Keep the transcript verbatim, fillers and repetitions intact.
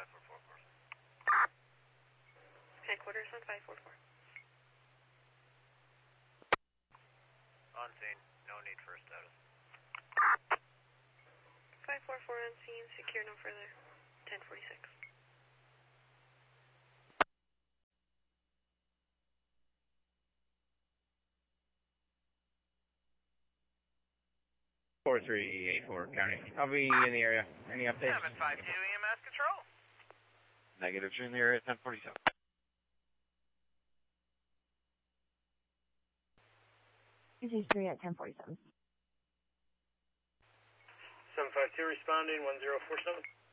five four four four. Headquarters on five four four. On scene. No need for a status. five four four on scene. Secure no further. ten forty-six. four three eight four, county. I'll be in the area. Any updates? seven five two E M S control. Negative, you're in the area at ten forty-seven. This is three at ten forty-seven. seven five two responding, one zero four seven.